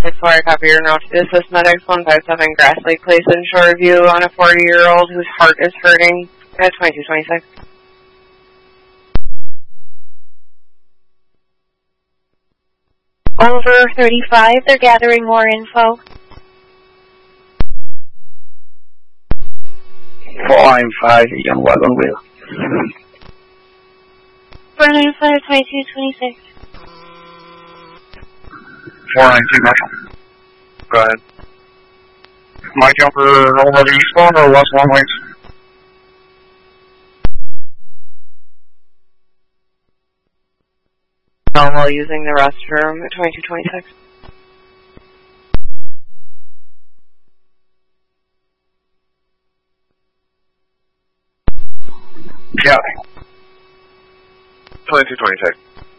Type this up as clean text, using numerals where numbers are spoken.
6-4, copy your note to assist medics 157 Grass Lake Place in Shoreview on a 40-year-old whose heart is hurting at 2226. Over 35, they're gathering more info. 495, young wagon wheel. 495, 2226. 492 Marshall. Go ahead. My jumper over the eastbound or west long ways? While using the restroom at 2226. Yeah. 2226.